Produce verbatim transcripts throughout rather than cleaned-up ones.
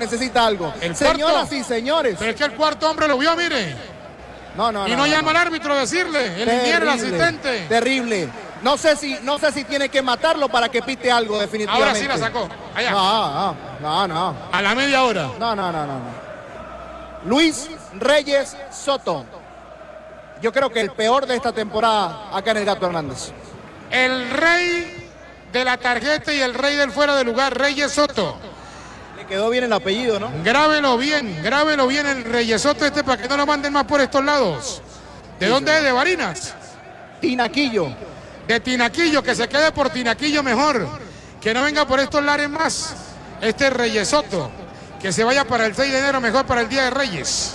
necesita algo. El Señoras cuarto, y señores. Pero es que el cuarto hombre lo vio, mire. No, no, y no. no, no llama no. al árbitro a decirle, el ingeniero, el asistente. Terrible. No sé si, no sé si tiene que matarlo para que pite algo, definitivamente. Ahora sí la sacó. Allá. No, no, no. A la media hora. No, no, no, no. no. Luis Reyes Soto. Yo creo que el peor de esta temporada acá en el Gato Hernández. El rey de la tarjeta y el rey del fuera de lugar, Reyes Soto. Le quedó bien el apellido, ¿no? Grábelo bien, grábelo bien el Reyes Soto este para que no lo manden más por estos lados. ¿De sí, dónde sí. es? ¿De Barinas? Tinaquillo. De Tinaquillo, que se quede por Tinaquillo mejor. Que no venga por estos lares más. Este Reyes Soto. Que se vaya para el seis de enero, mejor para el Día de Reyes.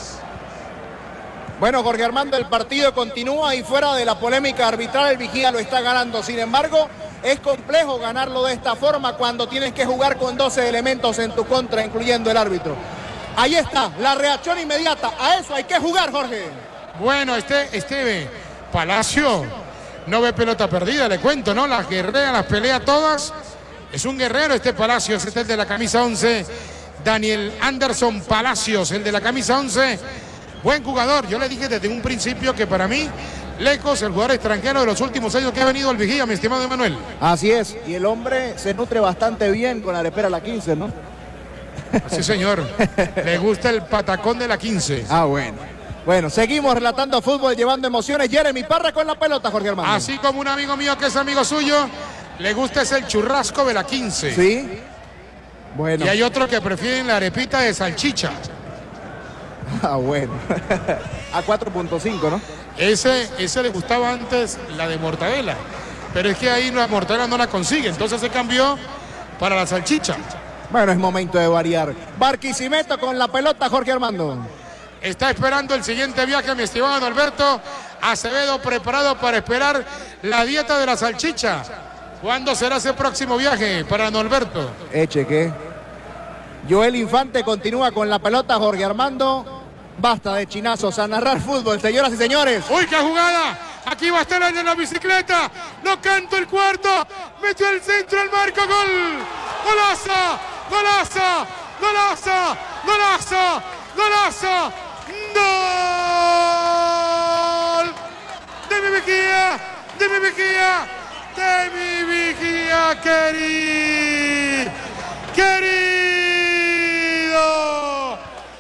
Bueno, Jorge Armando, el partido continúa y fuera de la polémica arbitral, el Vigía lo está ganando. Sin embargo, es complejo ganarlo de esta forma cuando tienes que jugar con doce elementos en tu contra, incluyendo el árbitro. Ahí está, la reacción inmediata. A eso hay que jugar, Jorge. Bueno, este, este Palacio no ve pelota perdida, le cuento, ¿no? Las guerrea, las pelea todas. Es un guerrero este Palacios, este es el de la camisa once. Daniel Anderson Palacios, el de la camisa once. Buen jugador, yo le dije desde un principio que para mí, lejos, el jugador extranjero de los últimos años que ha venido al Vigía, mi estimado Emanuel. Así es, y el hombre se nutre bastante bien con la arepera la quince, ¿no? Sí, señor, le gusta el patacón de la quince. Ah, bueno. Bueno, seguimos relatando fútbol, llevando emociones. Jeremy Parra con la pelota, Jorge Armando. Así como un amigo mío que es amigo suyo, le gusta es el churrasco de la quince. Sí. Bueno. Y hay otro que prefieren la arepita de salchicha. Ah, bueno. A cuatro punto cinco, ¿no? Ese, ese le gustaba antes la de mortadela. Pero es que ahí la mortadela no la consigue. Entonces se cambió para la salchicha. Bueno, es momento de variar. Barquisimeto con la pelota, Jorge Armando. Está esperando el siguiente viaje, mi estimado Alberto Acevedo, preparado para esperar la dieta de la salchicha. ¿Cuándo será ese próximo viaje para Norberto? Eche, ¿qué? Joel Infante continúa con la pelota, Jorge Armando. Basta de chinazos, a narrar fútbol, señoras y señores. ¡Uy, qué jugada! Aquí va a estar en la bicicleta. No canto el cuarto. Metió el centro al marco. ¡Gol! ¡Golazo! ¡Golazo! ¡Golazo! ¡Golazo! ¡Golazo! ¡Gol! ¡De mi Vigía! ¡De mi Vigía! ¡De mi Vigía, querido! ¡Querido!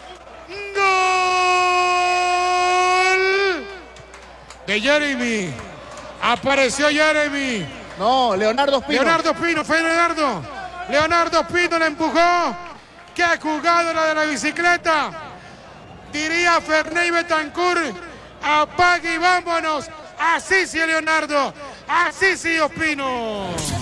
¡Gol! De Jeremy. Apareció Jeremy. No, Leonardo Espino. Leonardo Espino, fue Leonardo. Leonardo Espino le empujó. ¡Qué jugada la de la bicicleta! Diría Ferney Betancur, apague y vámonos. Así sí, Leonardo. Así sí, Ospino.